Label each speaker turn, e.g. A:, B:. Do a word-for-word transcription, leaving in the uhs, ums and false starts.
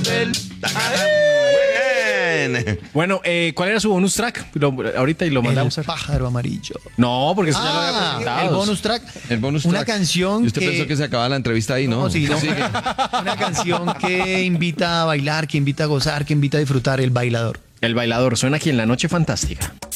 A: Maribel.
B: Bueno, eh, ¿cuál era su bonus track? Lo- ahorita y lo mandamos.
A: El pájaro amarillo.
B: No, porque eso ya lo había
A: Ah,
B: presentado.
A: el bonus track.
C: El bonus
A: Una
C: track.
A: canción
C: Y usted
A: que...
C: pensó que se acababa la entrevista ahí, ¿no?
A: No, sí, no.
C: Sigue.
A: Una canción que invita a bailar, que invita a gozar, que invita a disfrutar, El Bailador.
B: El bailador suena aquí en La Noche Fantástica.